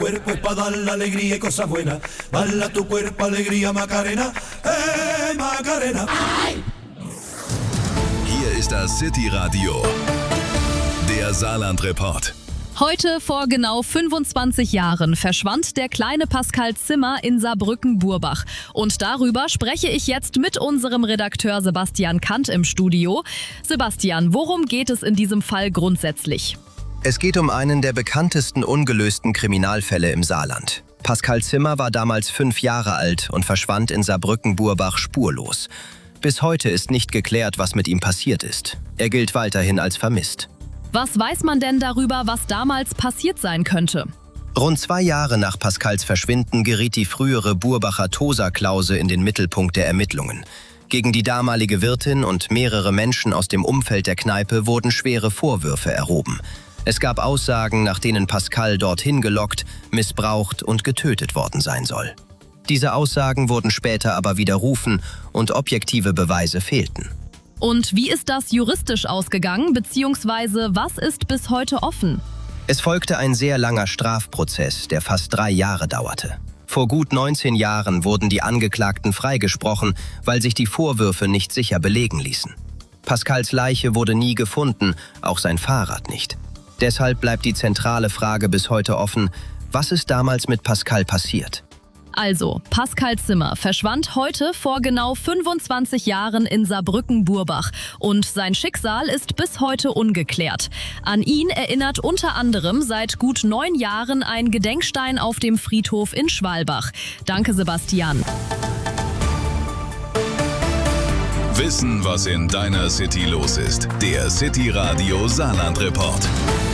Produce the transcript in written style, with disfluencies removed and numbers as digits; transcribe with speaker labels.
Speaker 1: cuerpo es para dar la alegría y cosas buenas. Baila tu cuerpo, alegría, Macarena, Macarena.
Speaker 2: Hier ist das City-Radio, der Saarland-Report.
Speaker 3: Heute vor genau 25 Jahren verschwand der kleine Pascal Zimmer in Saarbrücken-Burbach. Und darüber spreche ich jetzt mit unserem Redakteur Sebastian Kant im Studio. Sebastian, worum geht es in diesem Fall grundsätzlich?
Speaker 4: Es geht um einen der bekanntesten ungelösten Kriminalfälle im Saarland. Pascal Zimmer war damals 5 Jahre alt und verschwand in Saarbrücken-Burbach spurlos. Bis heute ist nicht geklärt, was mit ihm passiert ist. Er gilt weiterhin als vermisst.
Speaker 3: Was weiß man denn darüber, was damals passiert sein könnte?
Speaker 4: Rund 2 Jahre nach Pascals Verschwinden geriet die frühere Burbacher Tosa-Klause in den Mittelpunkt der Ermittlungen. Gegen die damalige Wirtin und mehrere Menschen aus dem Umfeld der Kneipe wurden schwere Vorwürfe erhoben. Es gab Aussagen, nach denen Pascal dorthin gelockt, missbraucht und getötet worden sein soll. Diese Aussagen wurden später aber widerrufen und objektive Beweise fehlten.
Speaker 3: Und wie ist das juristisch ausgegangen, beziehungsweise was ist bis heute offen?
Speaker 4: Es folgte ein sehr langer Strafprozess, der fast 3 Jahre dauerte. Vor gut 19 Jahren wurden die Angeklagten freigesprochen, weil sich die Vorwürfe nicht sicher belegen ließen. Pascals Leiche wurde nie gefunden, auch sein Fahrrad nicht. Deshalb bleibt die zentrale Frage bis heute offen: Was ist damals mit Pascal passiert?
Speaker 3: Also, Pascal Zimmer verschwand heute vor genau 25 Jahren in Saarbrücken-Burbach und sein Schicksal ist bis heute ungeklärt. An ihn erinnert unter anderem seit gut 9 Jahren ein Gedenkstein auf dem Friedhof in Schwalbach. Danke, Sebastian.
Speaker 2: Wissen, was in deiner City los ist. Der City-Radio Saarland-Report.